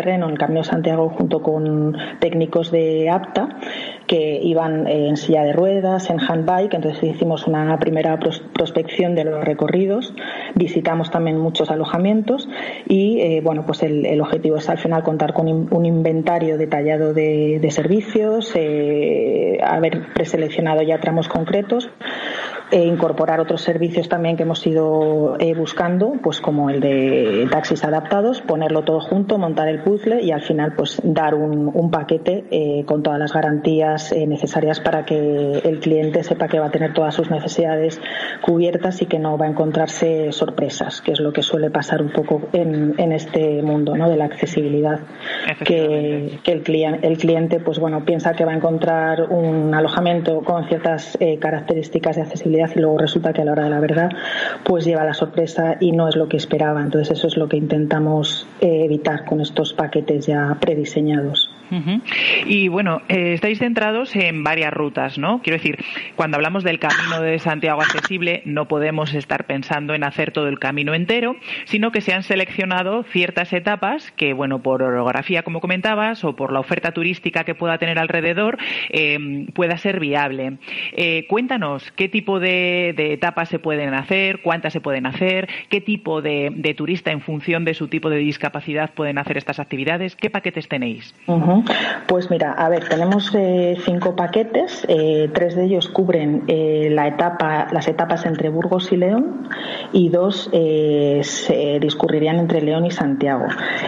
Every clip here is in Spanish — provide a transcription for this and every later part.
terreno en el Camino de Santiago junto con técnicos de APTA que iban en silla de ruedas, en handbike. Entonces hicimos una primera prospección de los recorridos, visitamos también muchos alojamientos y bueno, pues el objetivo es al final contar con un inventario detallado de servicios, haber preseleccionado ya tramos concretos e incorporar otros servicios también que hemos ido buscando, pues como el de taxis adaptados, ponerlo todo junto, montar el puzzle y al final pues dar un paquete con todas las garantías necesarias para que el cliente sepa que va a tener todas sus necesidades cubiertas y que no va a encontrarse sorpresas, que es lo que suele pasar un poco en este mundo, ¿no?, de la accesibilidad, que el cliente pues bueno, piensa que va a encontrar un alojamiento con ciertas características de accesibilidad y luego resulta que a la hora de la verdad pues lleva la sorpresa y no es lo que esperaba. Entonces eso es lo que intentamos evitar con estos paquetes ya prediseñados. Uh-huh. Y bueno, estáis centrados en varias rutas, ¿no? Quiero decir, cuando hablamos del Camino de Santiago accesible, no podemos estar pensando en hacer todo el camino entero, sino que se han seleccionado ciertas etapas que, bueno, por orografía, como comentabas, o por la oferta turística que pueda tener alrededor, pueda ser viable. Cuéntanos, ¿qué tipo de etapas se pueden hacer? ¿Cuántas se pueden hacer? ¿Qué tipo de turista, en función de su tipo de discapacidad, pueden hacer estas actividades? ¿Qué paquetes tenéis? Uh-huh. Pues mira, a ver, tenemos 5 paquetes, 3 de ellos cubren las etapas entre Burgos y León y 2 se discurrirían entre León y Santiago.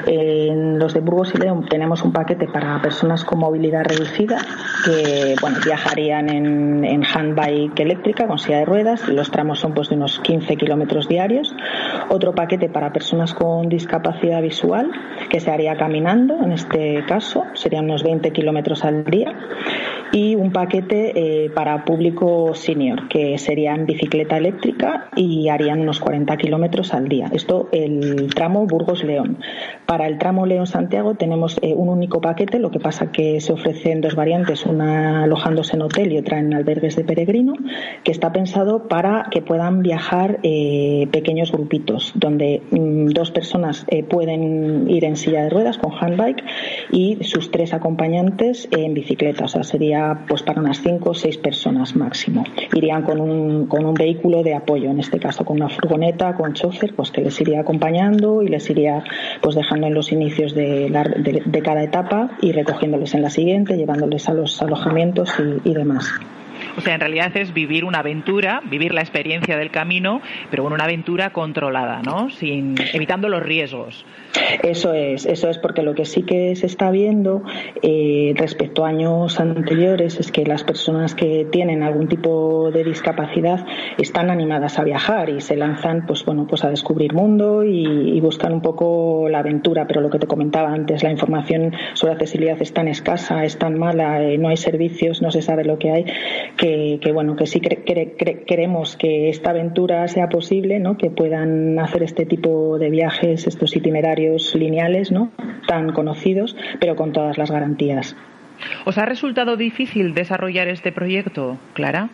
En los de Burgos y León tenemos un paquete para personas con movilidad reducida que bueno, viajarían en handbike eléctrica con silla de ruedas. Los tramos son pues de unos 15 kilómetros diarios. Otro paquete para personas con discapacidad visual que se haría caminando, en este caso serían unos 20 kilómetros al día, y un paquete para público senior que sería en bicicleta eléctrica y harían unos 40 kilómetros al día. Esto el tramo Burgos-León. Para el tramo León-Santiago tenemos un único paquete, lo que pasa que se ofrecen 2 variantes, una alojándose en hotel y otra en albergues de peregrino, que está pensado para que puedan viajar pequeños grupitos, donde 2 personas pueden ir en silla de ruedas con handbike y sus 3 acompañantes en bicicleta. O sea, sería pues para unas 5 o 6 personas máximo. Irían con un vehículo de apoyo, en este caso con una furgoneta, con chofer, pues que les iría acompañando y les iría pues dejando en los inicios de cada etapa y recogiéndoles en la siguiente, llevándoles a los alojamientos y demás. O sea, en realidad es vivir una aventura, vivir la experiencia del camino, pero con una aventura controlada, ¿no? Evitando los riesgos. Eso es porque lo que sí que se está viendo respecto a años anteriores es que las personas que tienen algún tipo de discapacidad están animadas a viajar y se lanzan pues a descubrir mundo y buscan un poco la aventura, pero lo que te comentaba antes, la información sobre accesibilidad es tan escasa, es tan mala, no hay servicios, no se sabe lo que hay, que sí queremos que esta aventura sea posible, ¿no? Que puedan hacer este tipo de viajes, estos itinerarios lineales, ¿no?, tan conocidos, pero con todas las garantías. ¿Os ha resultado difícil desarrollar este proyecto, Clara?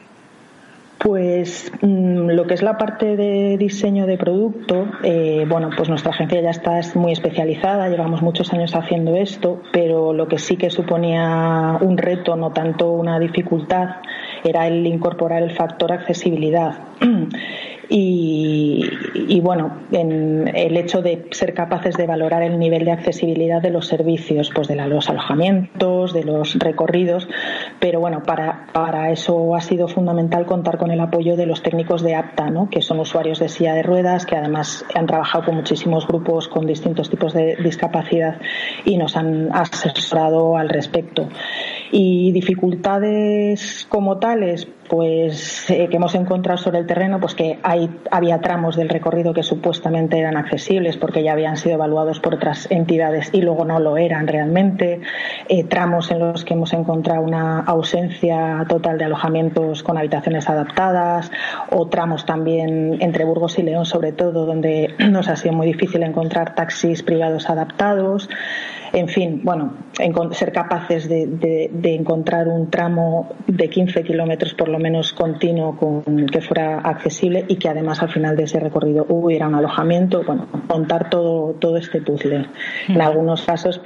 Pues lo que es la parte de diseño de producto, pues nuestra agencia ya es muy especializada, llevamos muchos años haciendo esto, pero lo que sí que suponía un reto, no tanto una dificultad, era el incorporar el factor accesibilidad. Y bueno, en el hecho de ser capaces de valorar el nivel de accesibilidad de los servicios, pues de los alojamientos, de los recorridos, pero bueno, para eso ha sido fundamental contar con el apoyo de los técnicos de APTA, ¿no?, que son usuarios de silla de ruedas, que además han trabajado con muchísimos grupos con distintos tipos de discapacidad y nos han asesorado al respecto. Y dificultades como tales, pues que hemos encontrado sobre el terreno, pues que había tramos del recorrido que supuestamente eran accesibles porque ya habían sido evaluados por otras entidades y luego no lo eran realmente, tramos en los que hemos encontrado una ausencia total de alojamientos con habitaciones adaptadas, o tramos también entre Burgos y León sobre todo, donde nos ha sido muy difícil encontrar taxis privados adaptados. En fin, bueno, ser capaces de encontrar un tramo de 15 kilómetros por lo menos continuo que fuera accesible y que además al final de ese recorrido hubiera un alojamiento, bueno, montar todo este puzzle. En algunos casos